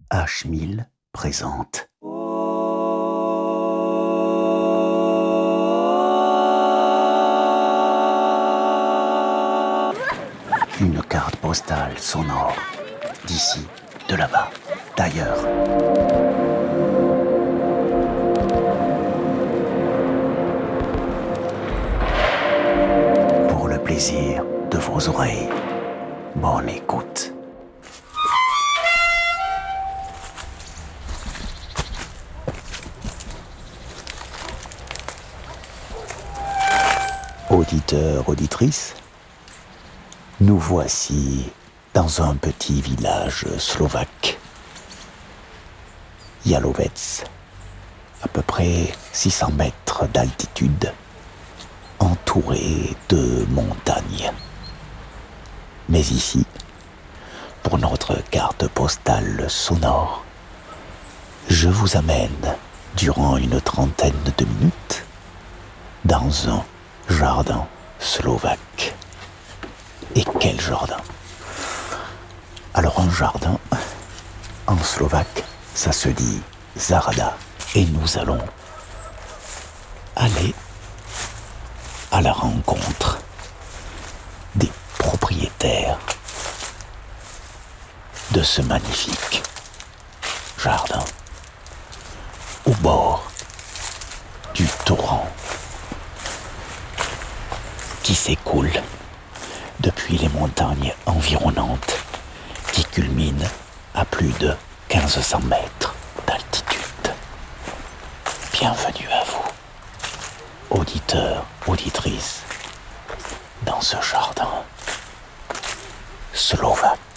H1000 présente. Une carte postale sonore, d'ici, de là-bas, d'ailleurs. Pour le plaisir de vos oreilles, bonne écoute. Auditeurs, auditrices, nous voici dans un petit village slovaque, Jalovec, à peu près 600 mètres d'altitude, entouré de montagnes. Mais ici, pour notre carte postale sonore, je vous amène durant une trentaine de minutes dans un jardin slovaque. Et quel jardin! Alors un jardin, en slovaque, ça se dit Zahrada. Et nous allons aller à la rencontre des propriétaires de ce magnifique jardin au bord du torrent qui s'écoule depuis les montagnes environnantes qui culminent à plus de 1500 mètres d'altitude. Bienvenue à vous, auditeurs, auditrices, dans ce jardin slovaque.